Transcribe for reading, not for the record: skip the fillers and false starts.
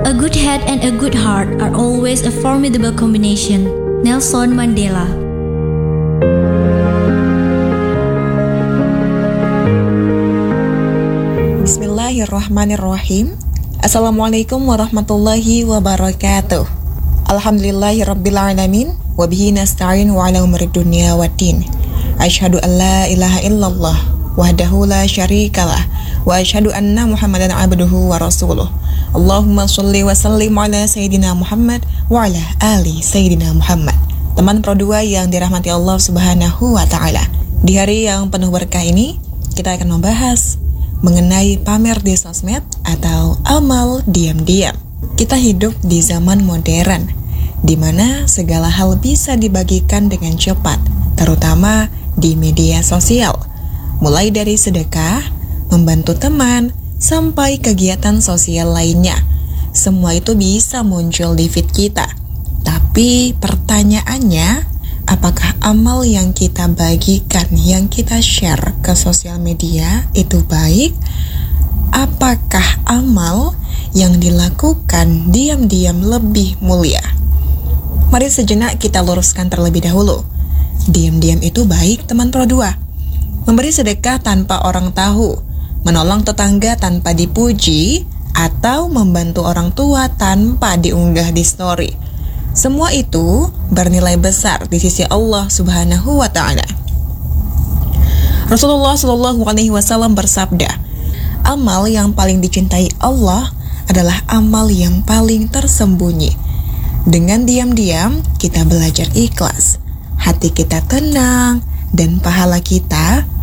A good head and a good heart are always a formidable combination. Nelson Mandela. Bismillahirrahmanirrahim. Assalamualaikum warahmatullahi wabarakatuh. Alhamdulillahirabbil alamin wa bihi nasta'in wa ala umuri dunya waddin. Asyhadu an la ilaha illallah wahdahu la syarikalah wa asyhadu anna Muhammadan abduhu wa rasuluh. Allahumma sholli wa sallim ala sayyidina Muhammad wa ala ali sayyidina Muhammad. Teman Pro 2 yang dirahmati Allah Subhanahu wa taala. Di hari yang penuh berkah ini, kita akan membahas mengenai pamer di sosmed atau amal diam-diam. Kita hidup di zaman modern, di mana segala hal bisa dibagikan dengan cepat, terutama di media sosial. Mulai dari sedekah, membantu teman, sampai kegiatan sosial lainnya. Semua itu bisa muncul di feed kita. Tapi pertanyaannya, apakah amal yang kita bagikan, yang kita share ke sosial media itu baik? Apakah amal yang dilakukan diam-diam lebih mulia? Mari sejenak kita luruskan terlebih dahulu. Diam-diam itu baik, teman Pro 2. Memberi sedekah tanpa orang tahu, menolong tetangga tanpa dipuji, atau membantu orang tua tanpa diunggah di story. Semua itu bernilai besar di sisi Allah Subhanahu wa taala. Rasulullah Shallallahu alaihi wasallam bersabda, amal yang paling dicintai Allah adalah amal yang paling tersembunyi. Dengan diam-diam kita belajar ikhlas, hati kita tenang, dan pahala kita